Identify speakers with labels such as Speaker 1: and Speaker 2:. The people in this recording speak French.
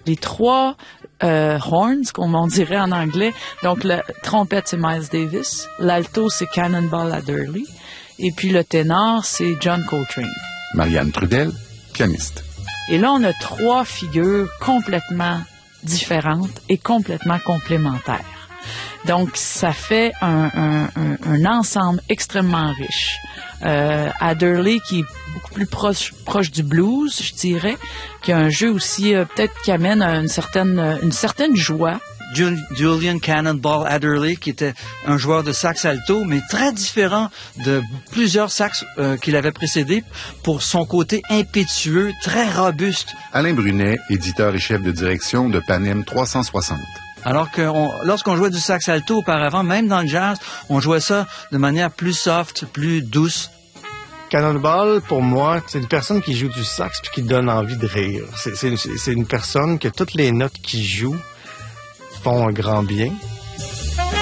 Speaker 1: les trois horns, comme on dirait en anglais. Donc, la trompette, c'est Miles Davis. L'alto, c'est Cannonball Adderley. Et puis, le ténor, c'est John Coltrane.
Speaker 2: Marianne Trudel, pianiste.
Speaker 1: Et là, on a trois figures complètement différentes et complètement complémentaires. Donc, ça fait un ensemble extrêmement riche. Adderley, qui est beaucoup plus proche du blues, je dirais, qui a un jeu aussi, peut-être qui amène une certaine joie.
Speaker 3: Julian Cannonball Adderley, qui était un joueur de sax alto, mais très différent de plusieurs sax qu'il avait précédés pour son côté impétueux, très robuste.
Speaker 2: Alain Brunet, éditeur et chef de direction de Panem 360.
Speaker 3: Alors que lorsqu'on jouait du sax alto auparavant, même dans le jazz, on jouait ça de manière plus soft, plus douce.
Speaker 4: Cannonball, pour moi, c'est une personne qui joue du sax puis qui donne envie de rire. C'est une personne que toutes les notes qu'il joue font un grand bien.